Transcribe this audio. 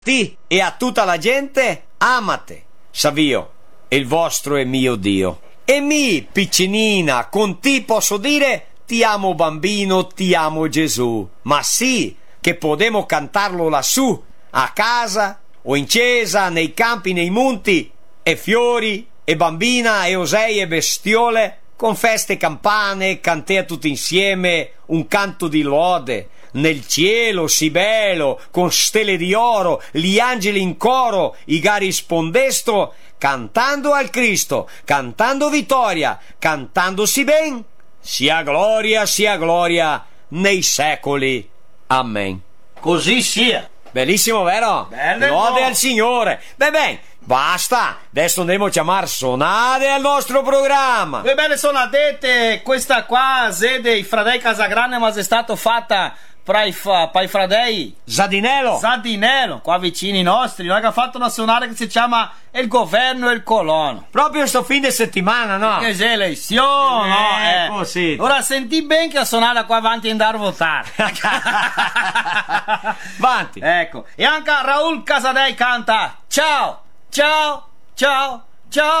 Ti e a tutta la gente amate, Savio, il vostro e mio Dio. E mi, piccinina, con ti posso dire ti amo bambino, ti amo Gesù. Ma sì, che podemo cantarlo lassù, a casa o in chiesa, nei campi, nei monti, e fiori, e bambina, e osei, e bestiole, con feste e campane, cantea tutti insieme un canto di lode. Nel cielo sì bello, con stelle di oro, gli angeli in coro, i gari rispondestro, cantando al Cristo, cantando vittoria, cantandosi ben, sia gloria nei secoli. Amen. Così sia. Bellissimo, vero? Bello. Lode al Signore. Ben, basta. Adesso andremo a chiamare sonate al nostro programma. Bene, sonadette, questa qua, Zede, i Fradei Casagrande, ma è stato fatta per i Fradei Zadinello, qua vicini nostri. Noi abbiamo fatto una sonata che si chiama Il Governo e il Colono. Proprio sto fine settimana, no? Che elezione, no? Così. Ora senti bene che la sonata qua avanti a andare a votare. Avanti. Ecco. E anche Raul Casadei canta ciao, ciao, ciao, ciao.